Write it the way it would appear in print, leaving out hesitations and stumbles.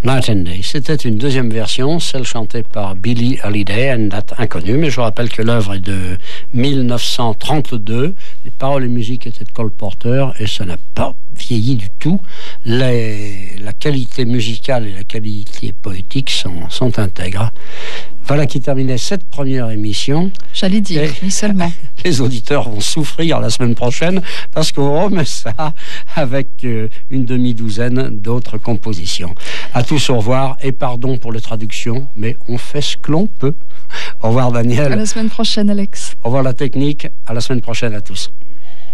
Night and Day. C'était une deuxième version, celle chantée par Billie Holiday, à une date inconnue, mais je vous rappelle que l'œuvre est de 1932. Les paroles et musique étaient de Cole Porter et ça n'a pas vieilli du tout. La qualité musicale et la qualité poétique sont intègres. Voilà qui terminait cette première émission. J'allais dire, oui seulement. Les auditeurs vont souffrir la semaine prochaine parce qu'on remet ça avec une demi-douzaine d'autres compositions. À tous, au revoir et pardon pour les traductions, mais on fait ce que l'on peut. Au revoir Daniel. À la semaine prochaine Alex. Au revoir la technique, à la semaine prochaine à tous.